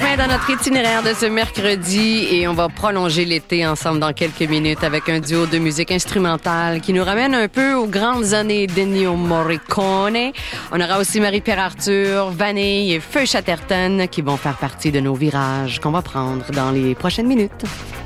chemin dans notre itinéraire de ce mercredi et on va prolonger l'été ensemble dans quelques minutes avec un duo de musique instrumentale qui nous ramène un peu aux grandes années d'Ennio Morricone. On aura aussi Marie-Pierre Arthur, Vanille et Feu Chatterton qui vont faire partie de nos virages qu'on va prendre dans les prochaines minutes.